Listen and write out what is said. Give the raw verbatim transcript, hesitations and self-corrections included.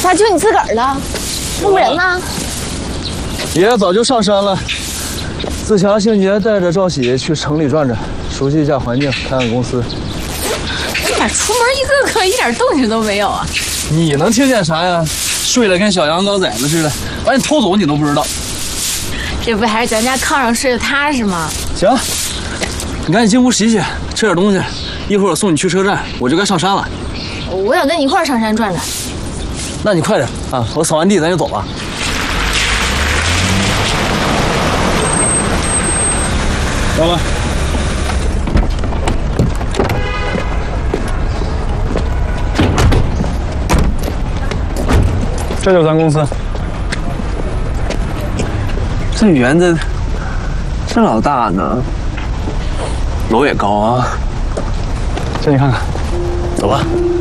咋就你自个儿了？那么人呢？ 爷爷早就上山了。自强、兴杰带着赵喜去城里转转，熟悉一下环境，看看公司。 你咋出门一个个一点动静都没有啊？ 你能听见啥呀？睡得跟小羊羔崽子似的，把你偷走你都不知道。 这不还是咱家炕上睡得踏实吗？ 行，你赶紧进屋洗洗，吃点东西。一会儿我送你去车站，我就该上山了。 我想跟你一块儿上山转转。 那你快点啊！我扫完地咱就走了。老板，这就是咱公司。 这园子这老大呢，楼也高啊。 进去看看。 走吧。